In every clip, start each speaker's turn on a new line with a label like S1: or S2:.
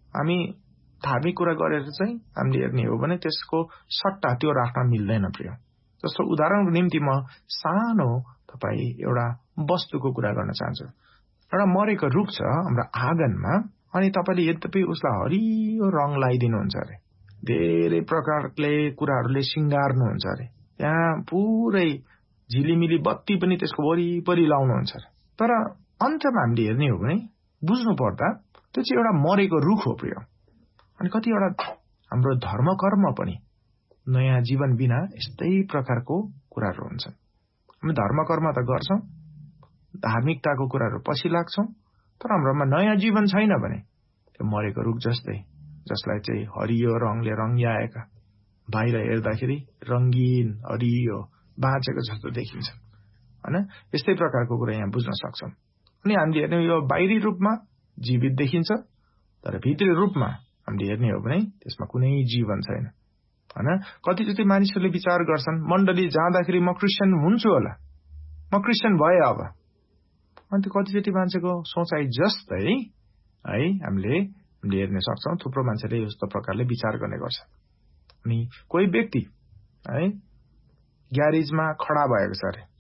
S1: हामी धार्मिक कुरा गरेर चाहिँ हामीले हेर्ने हो भने त्यसको सट्टा त्यो राख्न मिल्दैन प्रिय। जस्तो उदाहरणको निम्ति म सानो तपाईँ एउटा वस्तुको कुरा गर्न चाहन्छु। एउटा मरेको रुख छ हाम्रो आँगनमा, अनि तपाईँले यद्यपि उसलाई हरियो रङ लगाइदिनुहुन्छ अरे, धेरै प्रकारले कुराहरूले सिंगार्नुहुन्छ अरे, त्यहाँ पुरै झिलिमिली बत्ती पनि त्यसको वरिपरि लाउनुहुन्छ अरे, तर अन्तमा हामीले हेर्ने हो भने बुझ्नु पर्दा त्यो चाहिँ एउटा मरेको रुख हो प्रिय। अनि कतिवटा हाम्रो धर्म कर्म पनि नयाँ जीवन बिना यस्तै प्रकारको कुराहरू हुन्छन्। हामी धर्म कर्म त गर्छौं, धार्मिकताको कुराहरू पछि लाग्छौं, तर हाम्रोमा नयाँ जीवन छैन भने त्यो मरेको रुख जस्तै, जसलाई चाहिँ हरियो रङले रङ्ग्याएका, बाहिर हेर्दाखेरि रङ्गीन हरियो बाँचेको जस्तो देखिन्छ हैन। यस्तै प्रकारको कुरा यहाँ बुझ्न सक्छौं। अनि हामीले हेर्ने यो बाहिरी रूपमा जीवित देखिन्छ, तर भित्री रूपमा हामीले हेर्ने हो भने त्यसमा कुनै जीवन छैन हैन। कतिचोटि मानिसहरूले विचार गर्छन् मण्डली जाँदाखेरि म क्रिस्चियन हुन्छु होला, म क्रिस्चियन भए अब। अनि त्यो कतिचोटि मान्छेको सोचाइ जस्तै है हामीले हेर्न सक्छौं। थुप्रो मान्छेले यस्तो प्रकारले विचार गर्ने गर्छन्। अनि कोही व्यक्ति है ग्यारेजमा खडा भएको छ अरे,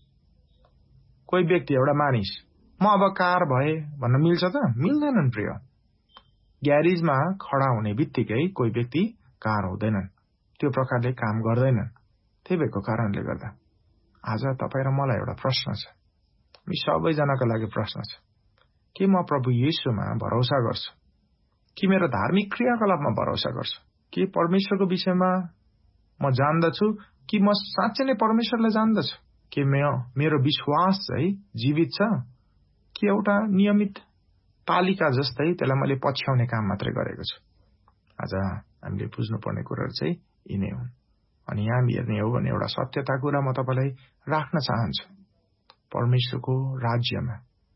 S1: कोही व्यक्ति एउटा मानिस म अब कार भए भन्न मिल्छ त? मिल्दैनन् प्रिय। ग्यारेजमा खडा हुने बित्तिकै कोही व्यक्ति कार हुँदैनन्, त्यो प्रकारले काम गर्दैनन्। त्यही भएको कारणले गर्दा आज तपाईँ र मलाई एउटा प्रश्न छ, हामी सबैजनाका लागि प्रश्न छ, के म प्रभु येशूमा भरोसा गर्छु? कि मेरो धार्मिक क्रियाकलापमा भरोसा गर्छु? के परमेश्वरको विषयमा म जान्दछु? कि म साँच्चै नै परमेश्वरलाई जान्दछु? के मेरो विश्वास चाहिँ जीवित छ? कि एउटा नियमित तालिका जस्तै त्यसलाई मैले पछ्याउने काम मात्रै गरेको छु? आज हामीले बुझ्नुपर्ने कुराहरू चाहिँ यिनै हुन्। अनि यहाँ हेर्ने हो भने एउटा सत्यता कुरा म तपाईलाई राख्न चाहन्छु। परमेश्वरको राज्यमा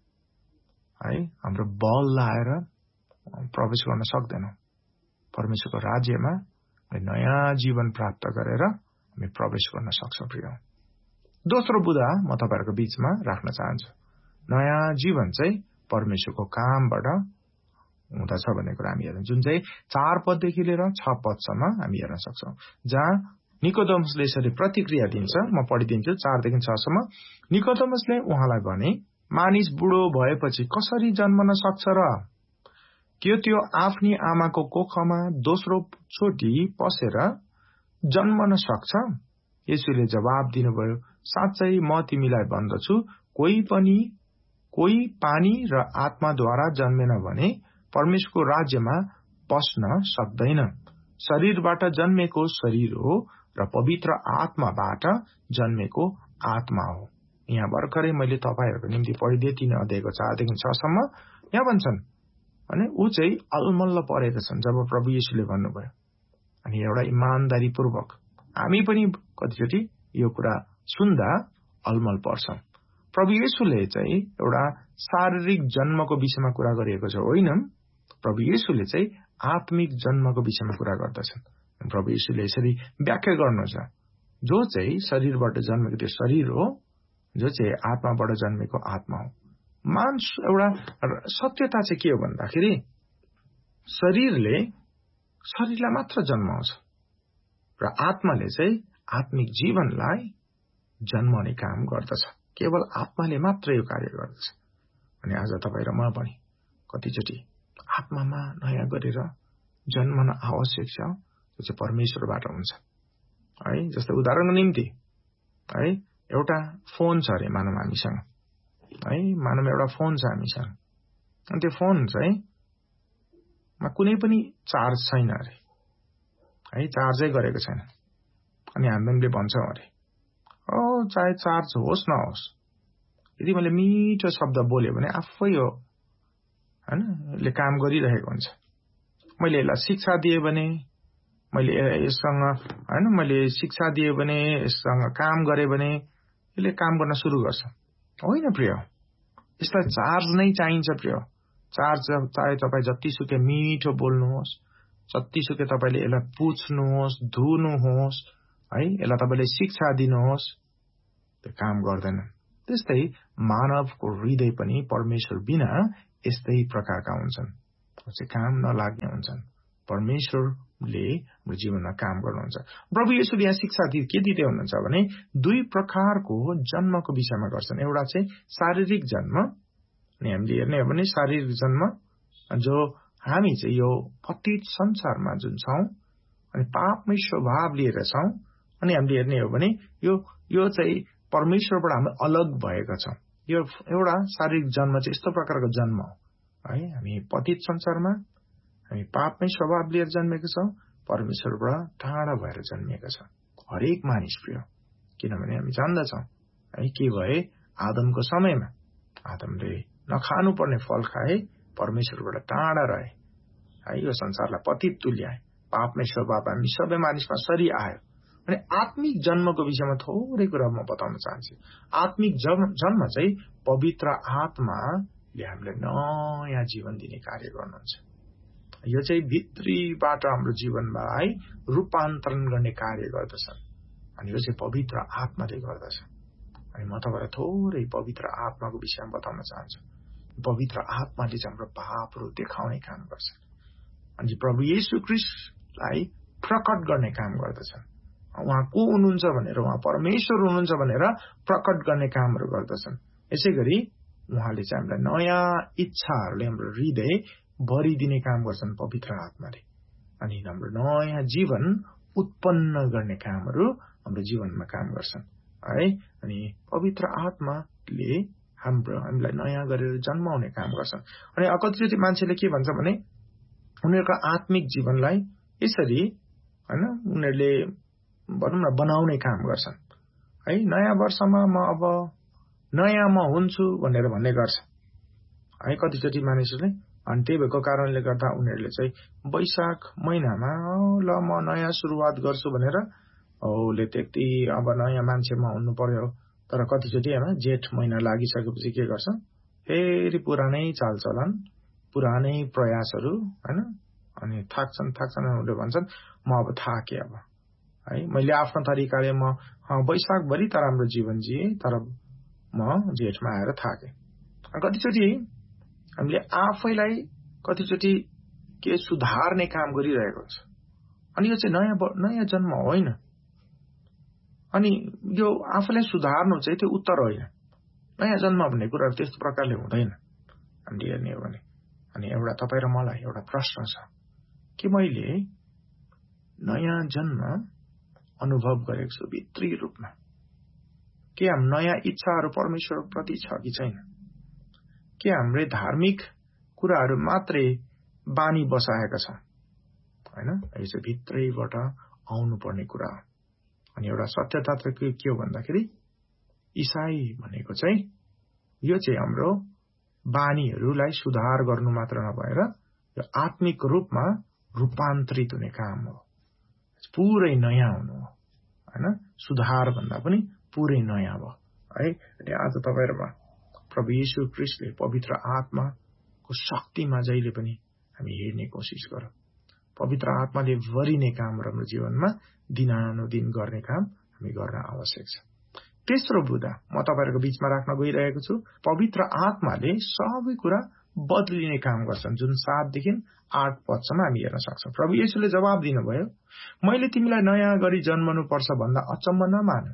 S1: है हाम्रो बल लाएर प्रवेश गर्न सक्दैनौं। परमेश्वरको राज्यमा नयाँ जीवन प्राप्त गरेर हामी प्रवेश गर्न सक्छौं प्रिय। दोस्रो बुँदा म तपाईहरुको बीचमा राख्न चाहन्छु। नयाँ जीवन चाहिँ परमेश्वरको कामबाट हुँदछ भन्ने कुरा हामी हेर्छौं, जुन चाहिँ 4 पददेखि लिएर 6 पदसम्म हामी हेर्न सक्छौं, जहाँ निकोदेमसले यसरी प्रतिक्रिया दिन्छ। म पढिदिन्छु 4 देखि 6 सम्म। निकोदेमसले उहाँलाई भने, मानिस बुढो भएपछि कसरी जन्मन सक्छ र? के त्यो आफ्नी आमाको कोखमा दोस्रो चोटी पसेर जन्मन सक्छ? येशूले जवाब दिनुभयो, साँच्चै म तिमीलाई भन्दछु, कोही पानी र आत्माद्वारा जन्मेन भने परमेश्वरको राज्यमा पस्न सक्दैन। शरीरबाट जन्मेको शरीर हो र पवित्र आत्माबाट जन्मेको आत्मा हो। यहाँ भर्खरै मैले तपाईहरुको निम्ति पढिदिए 3 अध्यायको 4 देखि 6 सम्म। यहाँ भन्छन् अनि ऊ चाहिँ अलमल्ल परेका छन् जब प्रभु येशूले भन्नुभयो। अनि एउटा इमानदारी पूर्वक हामी पनि कतिचोटि यो कुरा सुन्दा अलमल पर्छौं। प्रभु येशूले चाहिँ एउटा शारीरिक जन्मको विषयमा कुरा गरिएको छ होइन, प्रभु येशूले चाहिँ आत्मिक जन्मको विषयमा कुरा गर्दछन्। प्रभु येशूले यसरी व्याख्या गर्नुहुन्छ, जो चाहिँ शरीरबाट जन्मेको त्यो शरीर हो, जो चाहिँ आत्माबाट जन्मेको आत्मा हो। एउटा सत्यता चाहिँ के हो भन्दाखेरि शरीरलाई मात्र जन्माउँछ र आत्माले चाहिँ आत्मिक जीवनलाई जन्माउने काम गर्दछ। केवल आत्माले मात्र यो कार्य गर्दछ। अनि आज तपाईँ र म पनि कतिचोटि आत्मामा नयाँ गरेर जन्मन आवश्यक छ, जो चाहिँ परमेश्वरबाट हुन्छ है। जस्तै उदाहरणको निम्ति है एउटा फोन छ अरे मानव हामीसँग है, मानव एउटा फोन छ हामीसँग, अनि त्यो फोन चाहिँ मा कुनै पनि चार्ज छैन अरे है, चार्जै गरेको छैन। अनि हामीले भन्छौं अरे चाहे चार्ज होस् नहोस्, यदि मैले मिठो शब्द बोल्यो भने आफै हो हैन, यसले काम गरिरहेको हुन्छ। मैले यसलाई शिक्षा दिए भने, मैले शिक्षा दिए भने, यससँग काम गरे भने यसले काम गर्न सुरु गर्छ होइन प्रिय। यसलाई चार्ज नै चाहिन्छ प्रिय। चार्ज चाहे तपाईँ जतिसुकै मिठो बोल्नुहोस्, जतिसुकै तपाईले यसलाई पुछ्नुहोस्, धुनुहोस् है, यसलाई तपाईले शिक्षा दिनुहोस्, त्यो काम गर्दैन। त्यस्तै मानवको हृदय पनि परमेश्वर बिना यस्तै प्रकारका हुन्छन्। चाहिँ काम नलाग्ने हुन्छन्। परमेश्वरले हाम्रो जीवनमा काम गर्नुहुन्छ। प्रभु येशूले यहाँ शिक्षा के दिँदै हुनुहुन्छ भने 2 प्रकारको जन्मको विषयमा गर्छन्। एउटा चाहिँ शारीरिक जन्म, अनि हामीले हेर्ने हो भने शारीरिक जन्म जो हामी चाहिँ यो पतित संसारमा जुन छौं अनि पापमै स्वभाव लिएर छौं, अनि हामीले हेर्ने हो भने यो चाहिँ परमेश्वरबाट हामी अलग भएका छौं। यो एउटा शारीरिक जन्म चाहिँ यस्तो प्रकारको जन्म हो है। हामी पतित संसारमा हामी पापमै स्वभाव लिएर जन्मेका छौं, परमेश्वरबाट टाढा भएर जन्मिएका छौं हरेक मानिस प्रिय। किनभने हामी जान्दछौं है के भए आदमको समयमा आदमले नखानु पर्ने फल खाए, परमेश्वरबाट टाढा रहे है, यो संसारलाई पतित तुल्याए, पापमै स्वभाव हामी सबै मानिसमा सरी आयो। अनि आत्मिक जन्मको विषयमा थोरै कुरा म बताउन चाहन्छु। आत्मिक जन्म चाहिँ पवित्र आत्माले हामीलाई नयाँ जीवन दिने कार्य गर्नुहुन्छ। यो चाहिँ भित्रीबाट हाम्रो जीवनमा है रूपान्तरण गर्ने कार्य गर्दछन्, अनि यो चाहिँ पवित्र आत्माले गर्दछ। अनि म तपाईलाई थोरै पवित्र आत्माको विषयमा बताउन चाहन्छु। पवित्र आत्माले चाहिँ हाम्रो पापहरू देखाउने काम गर्छ, अनि प्रभु येशू ख्रीष्टलाई प्रकट गर्ने काम गर्दछन्। उहाँ को हुनुहुन्छ भनेर, उहाँ परमेश्वर हुनुहुन्छ भनेर प्रकट गर्ने कामहरू गर्दछन्। यसैगरी उहाँले चाहिँ हामीलाई नयाँ इच्छाहरूले हाम्रो हृदय भरिदिने काम गर्छन् पवित्र आत्माले, अनि हाम्रो नयाँ जीवन उत्पन्न गर्ने कामहरू हाम्रो जीवनमा काम गर्छन् है। अनि पवित्र आत्माले हामीलाई नयाँ गरेर जन्माउने काम गर्छन्। अनि कतिचोटि मान्छेले के भन्छ भने उनीहरूको आत्मिक जीवनलाई यसरी हैन उनीहरूले भनौँ न बनाउने काम गर्छन् है। नयाँ वर्षमा म अब नयाँ म हुन्छु भनेर भन्ने गर्छ है कतिचोटि मानिसहरूले। अनि त्यही भएको कारणले गर्दा उनीहरूले चाहिँ वैशाख महिनामा ल म नयाँ सुरुवात गर्छु भनेर औले त्यति अब नयाँ मान्छेमा हुनु पर्यो। तर कतिचोटि हैन जेठ महिना लागिसकेपछि के गर्छ, फेरि पुरानै चालचलन, पुरानै प्रयासहरू हैन, अनि थाक्छन् उनीहरूले भन्छन् म अब थाके अब है, मैले आफ्नो तरिकाले म वैशाखभरि त राम्रो जीवन जिए, तर म जेठमा आएर थाके। कतिचोटि हामीले आफैलाई कतिचोटि के सुधार्ने काम गरिरहेको हुन्छ, अनि यो चाहिँ नयाँ जन्म होइन। अनि यो आफैलाई सुधार्नु चाहिँ त्यो उत्तर होइन। नयाँ जन्म भन्ने कुराहरू त्यस्तो प्रकारले हुँदैन हामीले हेर्ने हो भने। अनि एउटा तपाईँ र मलाई एउटा प्रश्न छ कि मैले नयाँ जन्म अनुभव गरेको छु भित्री रूपमा? के हाम नयाँ इच्छाहरू परमेश्वर प्रति छ कि छैन? के हामीले धार्मिक कुराहरू मात्रै बानी बसाएका छौं हैन? यो चाहिँ भित्रैबाट आउनु पर्ने कुरा हो। अनि एउटा सत्यता चाहिँ के हो भन्दाखेरि ईसाई भनेको चाहिँ यो चाहिँ हाम्रो बानीहरूलाई सुधार गर्नु मात्र नभएर यो आत्मिक रूपमा रूपान्तरित हुने काम हो, पुरै नयाँ हुनु हो हैन। सुधार भन्दा पनि पुरै नयाँ हो है। अनि आज तपाईहरुमा प्रभु येशू ख्रीष्टले पवित्र आत्माको शक्तिमा जहिले पनि हामी हेर्ने कोसिस गरौँ। पवित्र आत्माले भरिने काम हाम्रो जीवनमा दिनानुदिन गर्ने काम हामी गर्न आवश्यक छ। तेस्रो बुँदा म तपाईहरुको बीचमा राख्न गइरहेको छु, पवित्र आत्माले सबै कुरा बदलिने काम गर्छन्, जुन 7 देखि 8 पदसम्म हामी हेर्न सक्छौं। प्रभु येशूले जवाब दिनुभयो, मैले तिमीलाई नयाँ गरी जन्मनु पर्छ भन्दा अचम्म नमान।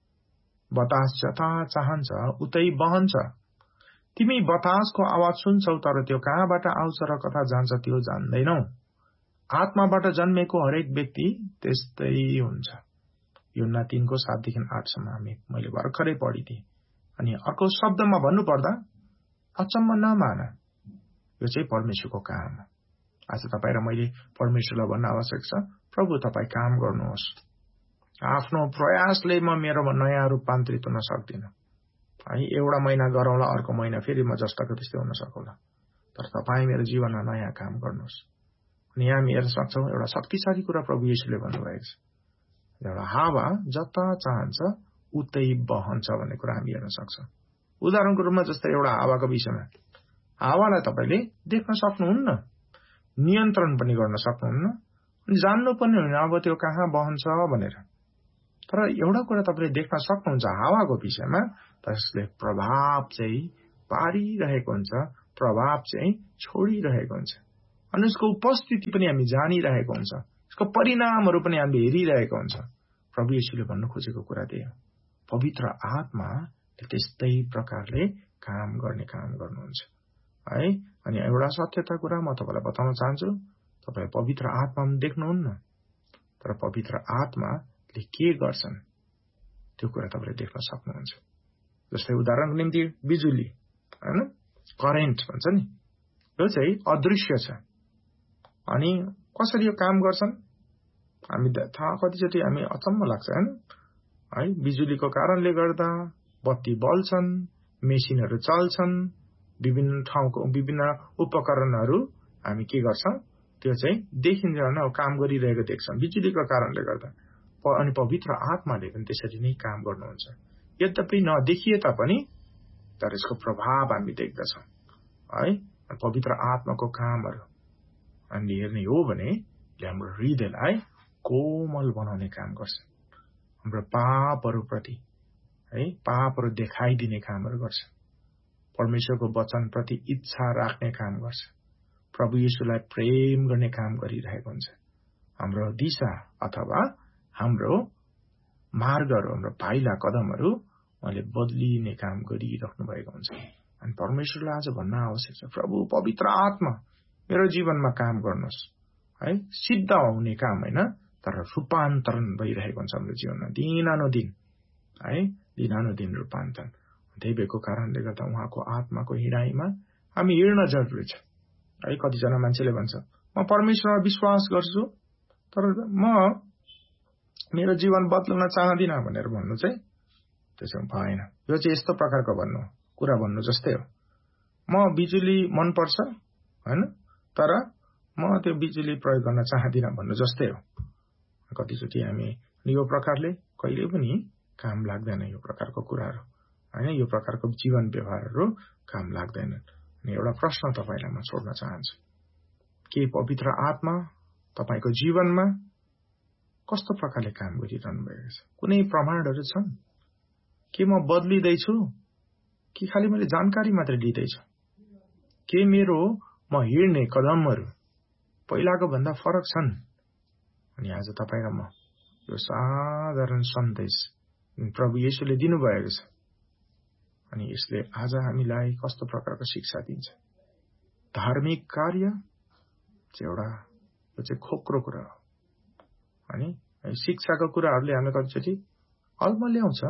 S1: बतास जता चाहन्छ उतै बहन्छ। तिमी बतासको आवाज सुन्छौ, तर त्यो कहाँबाट आउँछ र कता जान्छ त्यो जान्दैनौ। आत्माबाट जन्मेको हरेक व्यक्ति त्यस्तै हुन्छ। यूहन्ना 3 7 देखि 8 सम्म मैले भर्खरै पढिदिएँ। अनि अर्को शब्दमा भन्नुपर्दा अचम्म नमान, यो चाहिँ परमेश्वरको काम हो। आज तपाईँ र मैले परमेश्वरलाई भन्न आवश्यक छ, प्रभु तपाईँ काम गर्नुहोस्। आफ्नो प्रयासले म मेरो नयाँ रूपान्तरित हुन सक्दिन है। एउटा महिना गरौँला, अर्को महिना फेरि म जस्ताको त्यस्तै हुन सकौँला, तर तपाईँ मेरो जीवनमा नयाँ काम गर्नुहोस्। अनि यहाँ हामी हेर्न सक्छौँ एउटा शक्तिशाली कुरा प्रभु येशूले भन्नुभएको छ, एउटा हावा जता चाहन्छ उतै बहन्छ भन्ने कुरा हामी हेर्न सक्छौँ। उदाहरणको रूपमा जस्तै एउटा हावाको विषयमा, हावालाई तपाईले देख्न सक्नुहुन्न, नियन्त्रण पनि गर्न सक्नुहुन्न, अनि जान्नु पनि हुन्न अब त्यो कहाँ बहन्छ भनेर। तर एउटा कुरा तपाईले देख्न सक्नुहुन्छ हावाको विषयमा, त्यसले प्रभाव चाहिँ पारिरहेको हुन्छ, प्रभाव चाहिँ छोडिरहेको हुन्छ। अनि उसको उपस्थिति पनि हामी जानिरहेको हुन्छ, उसको परिणामहरू पनि हामीले हेरिरहेको हुन्छ। प्रभु येशूले भन्नु खोजेको कुरा त्यही हो। पवित्र आत्मा त्यस्तै प्रकारले काम गर्नुहुन्छ है। अनि एउटा सत्यता कुरा म तपाईँलाई बताउन चाहन्छु, तपाईँ पवित्र आत्मामा देख्नुहुन्न, तर पवित्र आत्माले के गर्छन् त्यो कुरा तपाईँले देख्न सक्नुहुन्छ। जस्तै उदाहरणको निम्ति बिजुली हैन, करेन्ट भन्छ नि, यो चाहिँ अदृश्य छ। अनि कसरी यो काम गर्छन् हामी थाहा, कतिचोटि हामी अचम्म लाग्छ हैन है। बिजुलीको कारणले गर्दा बत्ती बल्छन्, मेसिनहरू चल्छन्, विभिन्न ठाउँको विभिन्न उपकरणहरू हामी के गर्छौं त्यो चाहिँ देखिँदैन, काम गरिरहेको देख्छौं बिजुलीको कारणले गर्दा। अनि पवित्र आत्माले पनि त्यसरी नै काम गर्नुहुन्छ। यद्यपि नदेखिए तापनि तर यसको प्रभाव हामी देख्दछौं है। पवित्र आत्माको कामहरू हामीले हेर्ने हो भने हाम्रो हृदयलाई कोमल बनाउने काम गर्छ, हाम्रो पापहरूप्रति है पापहरू देखाइदिने कामहरू गर्छ, परमेश्वरको वचनप्रति इच्छा राख्ने काम गर्छ, प्रभु येशूलाई प्रेम गर्ने काम गरिरहेको हुन्छ। हाम्रो दिशा अथवा हाम्रो मार्गहरू, हाम्रो पाइला कदमहरू उहाँले बदलिने काम गरिराख्नु भएको हुन्छ। अनि परमेश्वरलाई आज भन्न आवश्यक छ, प्रभु पवित्र आत्मा मेरो जीवनमा काम गर्नुहोस् है। सिद्ध हुने काम होइन, तर रूपान्तरण भइरहेको हुन्छ हाम्रो जीवनमा दिनानुदिन है, दिनानुदिन रूपान्तरण। त्यही भएको कारणले गर्दा उहाँको आत्माको हिँडाइमा हामी हिँड्न जरुरी छ है। कतिजना मान्छेले भन्छ म परमेश्वरमा विश्वास गर्छु तर म मेरो जीवन बदल्न चाहदिन भनेर भन्नु चाहिँ त्यो चाहिँ भएन। यो चाहिँ यस्तो प्रकारको कुरा भन्नु जस्तै हो, म बिजुली मन पर्छ हैन तर म त्यो बिजुली प्रयोग गर्न चाहदिन भन्नु जस्तै हो। कतिचोटि हामी यो प्रकारले कहिले पनि काम लाग्दैन, यो प्रकारको कुराहरू हैन, यो प्रकारको जीवन व्यवहारहरू काम लाग्दैनन्। अनि एउटा प्रश्न तपाईलाई म छोड्न चाहन्छु, के पवित्र आत्मा तपाईको जीवनमा कस्तो प्रकारले काम गरिरहनु भएको छ? कुनै प्रमाणहरू छन्? के म बदलिदैछु कि खालि मैले जानकारी मात्र लिँदैछु? के मेरो म हिँड्ने कदमहरू पहिलाको भन्दा फरक छन्? अनि आज तपाईँ र म यो साधारण सन्देश प्रभु येशूले दिनुभएको छ, अनि यसले आज हामीलाई कस्तो प्रकारको शिक्षा दिन्छ? धार्मिक कार्य चाहिँ एउटा यो चाहिँ खोक्रो कुरा हो। अनि शिक्षाको कुराहरूले हामीलाई कतिचोटि अल्मल्याउँछ।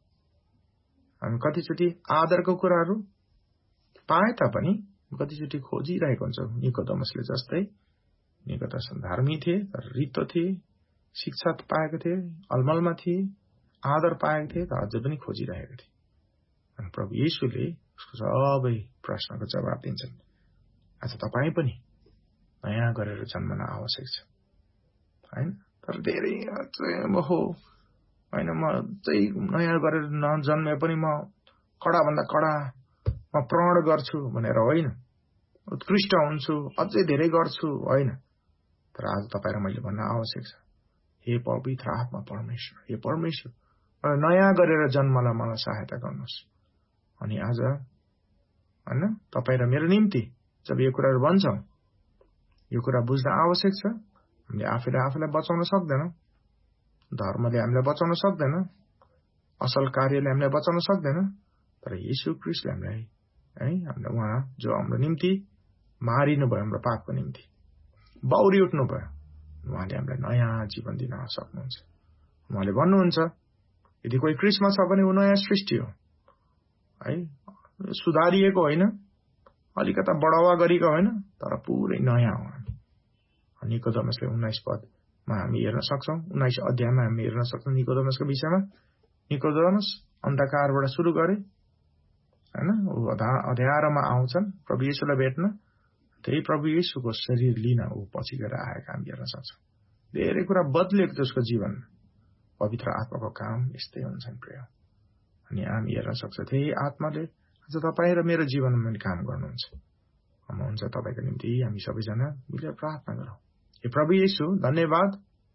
S1: हामी कतिचोटि आदरको कुराहरू पाए तापनि कतिचोटि खोजिरहेको हुन्छ। निकोदेमसले जस्तै, निकोदेमस धार्मिक थिए तर रित्तो थिए, शिक्षा पाएको थिए, अलमलमा थिए, आदर पाएको थिए तर अझै पनि खोजिरहेको थिए। अनि प्रभु येशूले उसको सबै प्रश्नको जवाब दिन्छन्। आज तपाईँ पनि नयाँ गरेर जन्मन आवश्यक छ हैन। तर धेरै हो हैन, म चाहिँ नयाँ गरेर नजन्मे पनि म कडा भन्दा कडा म प्रण गर्छु भनेर होइन, उत्कृष्ट हुन्छु, अझै धेरै गर्छु होइन। तर आज तपाईँ र मैले भन्न आवश्यक छ, हे पवित्र आत्मा परमेश्वर, हे परमेश्वर नयाँ गरेर जन्मलाई मलाई सहायता गर्नुहोस्। अनि आज हैन तपाईँ र मेरो निम्ति जब यो कुराहरू भन्छौं, यो कुरा बुझ्न आवश्यक छ। हामीले आफूलाई बचाउन सक्दैनौं, धर्मले हामीलाई बचाउन सक्दैन, असल कार्यले हामीलाई बचाउन सक्दैन, तर येशू ख्रीष्टले हामीलाई है हामीले उहाँ जो हाम्रो निम्ति मारिनु भयो, हाम्रो पापको निम्ति बाउरी उठ्नु भयो, उहाँले हामीलाई नयाँ जीवन दिन सक्नुहुन्छ। उहाँले भन्नुहुन्छ यदि कोही ख्रीष्टमा छ भने ऊ नयाँ सृष्टि हो है, सुधारिएको होइन, अलिकता बढावा गरेको होइन, तर पुरै नयाँ हो। निकोदेमसले 19 पदमा हामी हेर्न सक्छौं, 19 अध्यायमा हामी हेर्न सक्छौं निकोदेमसको विषयमा। निकोदेमस अन्धकारबाट सुरु गरे हैन, ऊ अँध्यारोमा आउँछन् प्रभु येशूलाई भेट्न, त्यही प्रभु येशूको शरीर लिन ऊ पछि गएर आएका हामी हेर्न सक्छौं। धेरै कुरा बदलेको थियो उसको जीवनमा। पवित्र आत्माको काम यस्तै हुन्छन् प्रिय। अनि हामी हेर्न सक्छौं त्यही आत्माले आज तपाईँ र मेरो जीवनमा पनि काम गर्नुहुन्छ। हुन्छ तपाईको निम्ति हामी सबैजना मिलेर प्रार्थना गरौँ। हे प्रभु येशू धन्यवाद,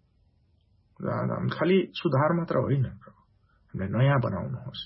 S1: खाली सुधार मात्र होइन प्रभु, हामीलाई नयाँ बनाउनुहोस्।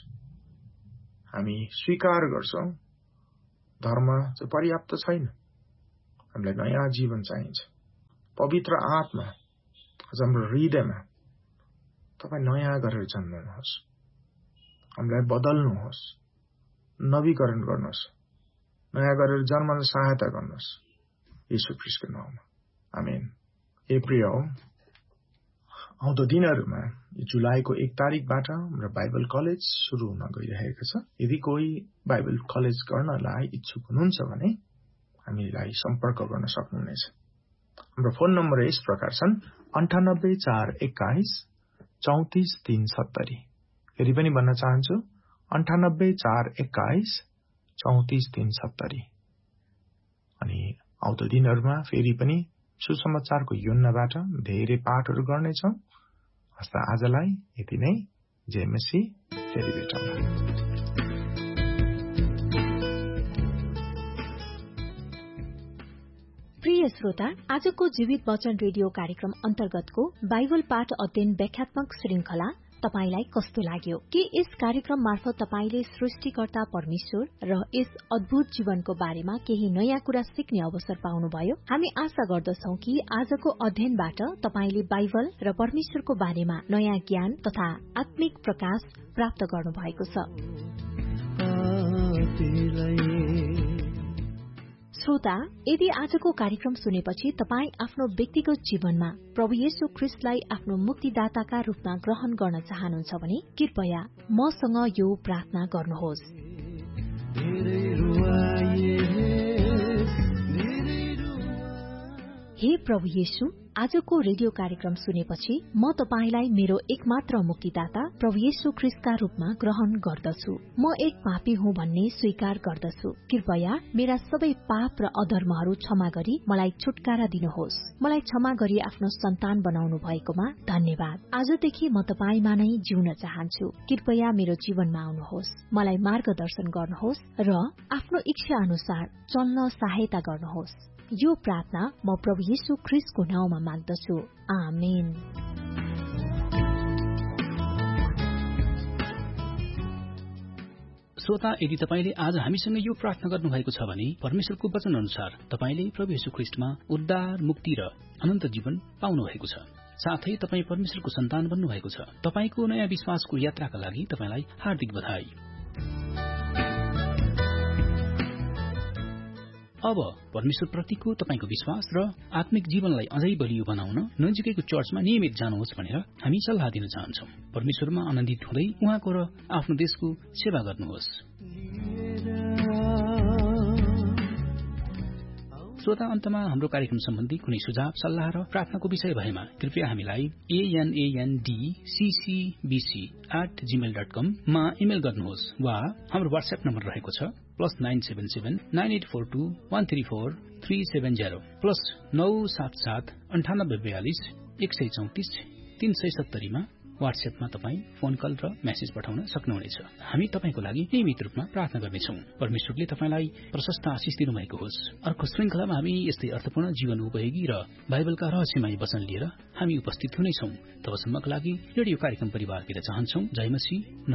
S1: हामी स्वीकार गर्छौं धर्म चाहिँ पर्याप्त छैन हामीलाई नयाँ जीवन चाहिन्छ। पवित्र आत्मा हाम्रो हृदयमा तपाईँ नयाँ गरेर जन्माउनुहोस्, हामीलाई बदल्नुहोस्, नवीकरण गर्नुहोस्, नयाँ गरेर जन्मन सहायता गर्नुहोस् येशू ख्रीष्टको नाममा, आमेन। हे प्रिय, आउँदो दिनहरूमा जुलाईको 1 तारिकबाट हाम्रो बाइबल कलेज सुरु हुन गइरहेको छ। यदि कोही बाइबल कलेज गर्नलाई इच्छुक हुनुहुन्छ भने हामीलाई सम्पर्क गर्न सक्नुहुनेछ। हाम्रो फोन नम्बर यस प्रकार छन् 9841 34370। फेरि पनि भन्न चाहन्छु 9841 34370। अनि आउँदो दिनहरूमा फेरि पनि सुसमाचारको योजनाबाट धेरै पाठहरू गर्नेछौँ। हस्त आजलाई यति नै। जय मसीह। फेरि भेटौँला।
S2: प्रिय श्रोता, आजको जीवित वचन रेडियो कार्यक्रम अन्तर्गतको बाइबल पाठ अध्ययन व्याख्यात्मक श्रृंखला तपाईलाई कस्तो लाग्यो? के यस कार्यक्रम मार्फत तपाईले सृष्टिकर्ता परमेश्वर र यस अद्भुत जीवनको बारेमा केही नयाँ कुरा सिक्ने अवसर पाउनुभयो? हामी आशा गर्दछौं कि आजको अध्ययनबाट तपाईले बाइबल र परमेश्वरको बारेमा नयाँ ज्ञान तथा आत्मिक प्रकाश प्राप्त गर्नुभएको छ। श्रोता, यदि आजको कार्यक्रम सुनेपछि तपाई आफ्नो व्यक्तिगत जीवनमा प्रभु येशू ख्रीष्टलाई आफ्नो मुक्तिदाताका रूपमा ग्रहण गर्न चाहनुहुन्छ भने कृपया मसँग यो प्रार्थना गर्नुहोस्। हे प्रभु येशू, आजको रेडियो कार्यक्रम सुनेपछि म तपाईलाई मेरो एकमात्र मुक्तिदाता प्रभु येशू ख्रीष्टका रूपमा ग्रहण गर्दछु। म एक पापी हुँ भन्ने स्वीकार गर्दछु। कृपया मेरा सबै पाप र अधर्महरू क्षमा गरी मलाई छुटकारा दिनुहोस्। मलाई क्षमा गरी आफ्नो सन्तान बनाउनु भएकोमा धन्यवाद। आजदेखि म तपाईमा नै जिउन चाहन्छु। कृपया मेरो जीवनमा आउनुहोस्, मलाई मार्गदर्शन गर्नुहोस् र आफ्नो इच्छा अनुसार चल्न सहायता गर्नुहोस्। यो प्रार्थना म प्रभु येशू ख्रीष्टको नाउँमा माग्दछु। आमेन।
S3: श्रोता, यदि तपाईले आज हामीसँग यो प्रार्थना गर्नुभएको छ भने परमेश्वरको वचन अनुसार तपाईले प्रभु येशू ख्रीष्टमा उद्धार, मुक्ति र अनन्त जीवन पाउनु भएको छ। साथै तपाई परमेश्वरको सन्तान बन्नु भएको छ। तपाईको नयाँ विश्वासको यात्राका लागि तपाईलाई हार्दिक बधाई। अब परमेश्वर प्रतिको तपाईको विश्वास र आत्मिक जीवनलाई अझै बलियो बनाउन नजिकैको चर्चमा नियमित जानुहोस् भनेर हामी सल्लाह दिन चाहन्छौं। परमेश्वरमा आनन्दित हुँदै उहाँको र आफ्नो देशको सेवा गर्नुहोस्। श्रोता, अन्तमा हाम्रो कार्यक्रम सम्बन्धी कुनै सुझाव, सल्लाह र प्रार्थनाको विषय भएमा कृपया हामीलाई anandcbc@gmail.com मा इमेल गर्नुहोस् वा हाम्रो व्हाट्सएप नम्बर रहेको छ +977 9842 134 370 +977 9842 134 370 मा व्हाट्सएपमा तपाई फोन कल र मेसेज पठाउन सक्नुहुनेछ। हामी तपाईको लागि नियमित रूपमा प्रार्थना गर्नेछौं। परमेश्वरले तपाईलाई प्रशस्त आशिष दिनुभएको होस्। अर्को श्रृंखलामा हामी यस्तै अर्थपूर्ण जीवन उपयोगी र बाइबलका रहस्यमय वचन लिएर हामी उपस्थित हुनेछौं। तबसम्मका लागि रेडियो कार्यक्रम परिवारतिर चाहन्छौं जय मसीह।